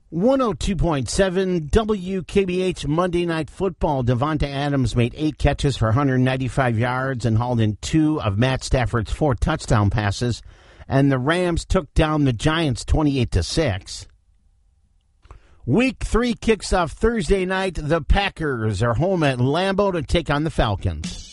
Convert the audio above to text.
102.7 WKBH Monday Night Football. Devonta Adams made 8 catches for 195 yards and hauled in 2 of Matt Stafford's 4 touchdown passes. And the Rams took down the Giants 28-6. Week 3 kicks off Thursday night. The Packers are home at Lambeau to take on the Falcons.